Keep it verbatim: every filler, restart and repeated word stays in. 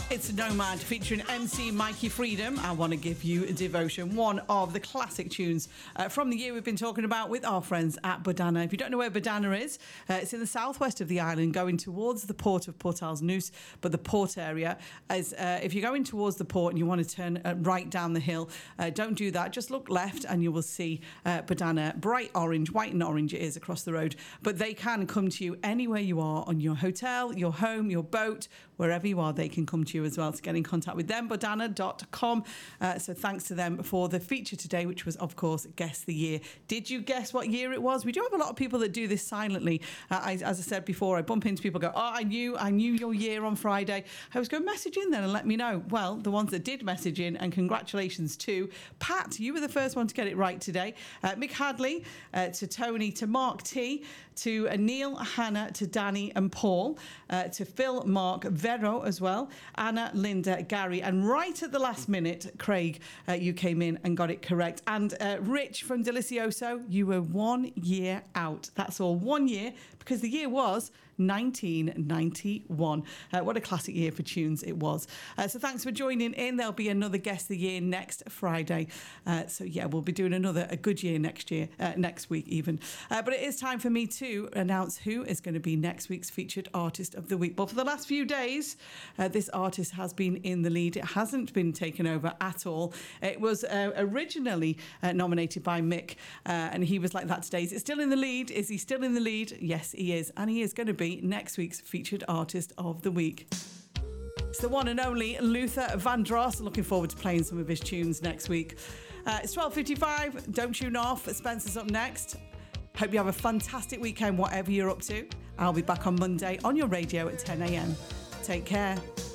It's Nomad featuring M C Mikey Freedom. I Want to Give You Devotion, one of the classic tunes uh, from the year we've been talking about with our friends at Budana. If you don't know where Budana is, uh, it's in the southwest of the island, going towards the port of Port Alsnous, but the port area is, uh, if you're going towards the port and you want to turn uh, right down the hill, uh, don't do that. Just look left and you will see uh, Budana, bright orange, white and orange it is across the road. But they can come to you anywhere you are, on your hotel, your home, your boat, wherever you are, they can come to you as well to get in contact with them, budana dot com. Uh, so thanks to them for the feature today, which was, of course, Guess the Year. Did you guess what year it was? We do have a lot of people that do this silently. Uh, I, as I said before, I bump into people go, oh, I knew, I knew your year on Friday. I was going to message in then and let me know. Well, the ones that did message in, and congratulations to Pat, you were the first one to get it right today. Uh, Mick Hadley, uh, to Tony, to Mark T, to uh, Neil, Hannah, to Danny and Paul, uh, to Phil, Mark, Vero as well, Anna, Linda, Gary, and right at the last minute, Craig, uh, you came in and got it correct. And uh, Rich from Delicioso, you were one year out. That's all, one year, because the year was nineteen ninety-one. Uh, what a classic year for tunes it was. Uh, so thanks for joining in. There'll be another Guess the Year next Friday. Uh, so yeah, we'll be doing another a good year next year, uh, next week even. Uh, but it is time for me to announce who is going to be next week's featured artist of the week. But for the last few days, uh, this artist has been in the lead. It hasn't been taken over at all. It was uh, originally uh, nominated by Mick, uh, and he was like that today. Is it still in the lead? Is he still in the lead? Yes, he is. And he is going to be next week's featured artist of the week. It's the one and only Luther Vandross. Looking forward to playing some of his tunes next week. Uh, it's twelve fifty-five. Don't tune off. Spencer's up next. Hope you have a fantastic weekend, whatever you're up to. I'll be back on Monday on your radio at ten a.m. Take care.